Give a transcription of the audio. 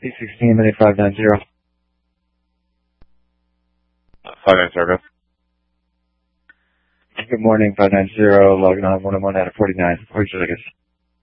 816 minute 590. 590 service. Good morning, 590, logging on 101 out of 49. Where's your tickets?